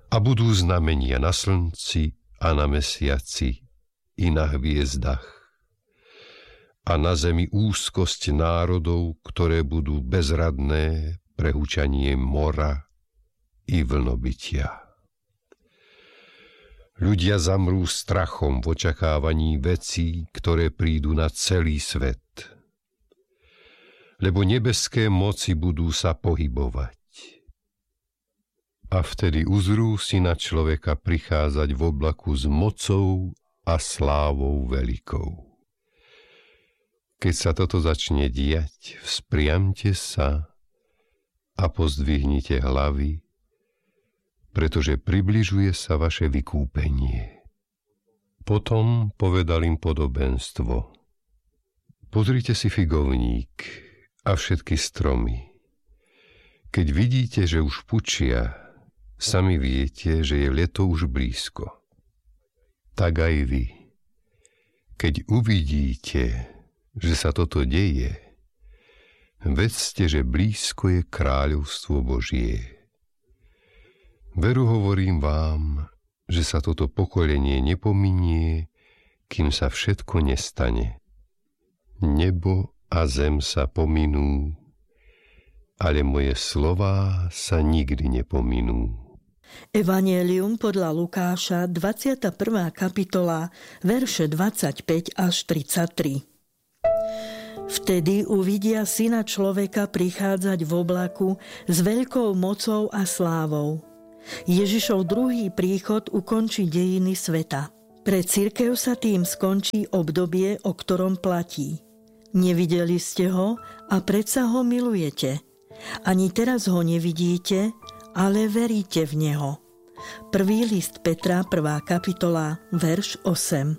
A budú znamenia na slnci a na mesiaci i na hviezdach. A na zemi úzkosť národov, ktoré budú bezradné pre hučanie mora i vlnobytia. Ľudia zamrú strachom v očakávaní vecí, ktoré prídu na celý svet. Lebo nebeské moci budú sa pohybovať. A vtedy uzrú Syna človeka prichádzať v oblaku s mocou a slávou veľkou. Keď sa toto začne diať, vzpriamte sa a pozdvihnite hlavy, pretože približuje sa vaše vykúpenie. Potom povedal im podobenstvo. Pozrite si figovník a všetky stromy. Keď vidíte, že už pučia, sami viete, že je leto už blízko. Tak aj vy. Keď uvidíte, že sa toto deje, vedzte, že blízko je kráľovstvo Božie. Veru hovorím vám, že sa toto pokolenie nepominie, kým sa všetko nestane. Nebo a zem sa pominú, ale moje slová sa nikdy nepominú. Evanjelium podľa Lukáša, 21. kapitola, verše 25 až 33. Vtedy uvidia Syna človeka prichádzať v oblaku s veľkou mocou a slávou. Ježišov druhý príchod ukončí dejiny sveta. Pre cirkev sa tým skončí obdobie, o ktorom platí. Nevideli ste ho a predsa ho milujete. Ani teraz ho nevidíte, ale veríte v neho. Prvý list Petra, 1. kapitola, verš 8.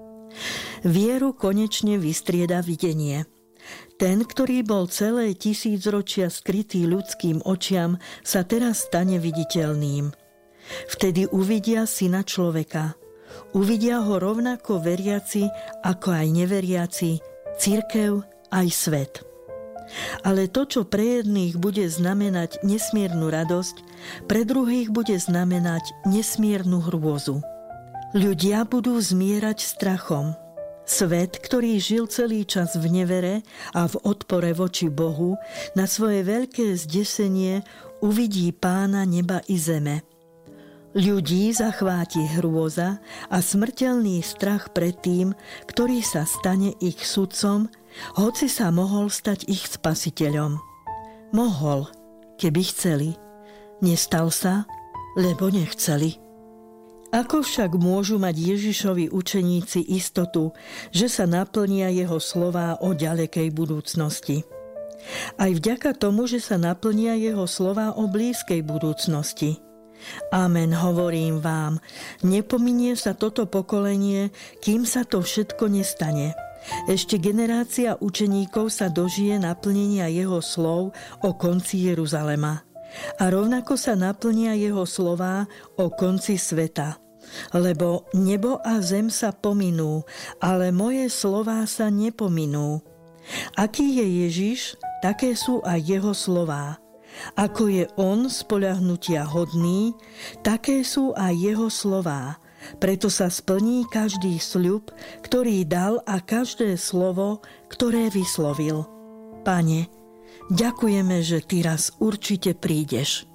Vieru konečne vystrieda videnie. Ten, ktorý bol celé tisícročia skrytý ľudským očiam, sa teraz stane viditeľným. Vtedy uvidia Syna človeka. Uvidia ho rovnako veriaci, ako aj neveriaci, cirkev aj svet. Ale to, čo pre jedných bude znamenať nesmiernu radosť, pre druhých bude znamenať nesmiernu hrôzu. Ľudia budú zmierať strachom. Svet, ktorý žil celý čas v nevere a v odpore voči Bohu, na svoje veľké zdesenie uvidí Pána neba i zeme. Ľudí zachváti hrôza a smrteľný strach pred tým, ktorý sa stane ich sudcom, hoci sa mohol stať ich spasiteľom. Mohol, keby chceli. Nestal sa, lebo nechceli. Ako však môžu mať Ježišovi učeníci istotu, že sa naplnia jeho slová o ďalekej budúcnosti? Aj vďaka tomu, že sa naplnia jeho slová o blízkej budúcnosti. Amen, hovorím vám, nepominie sa toto pokolenie, kým sa to všetko nestane. Ešte generácia učeníkov sa dožije naplnenia jeho slov o konci Jeruzalema. A rovnako sa naplnia jeho slová o konci sveta. Lebo nebo a zem sa pominú, ale moje slová sa nepominú. Aký je Ježiš, také sú aj jeho slová. Ako je on spoľahnutia hodný, také sú aj jeho slová. Preto sa splní každý sľub, ktorý dal a každé slovo, ktoré vyslovil. Pane, ďakujeme, že Ty raz určite prídeš.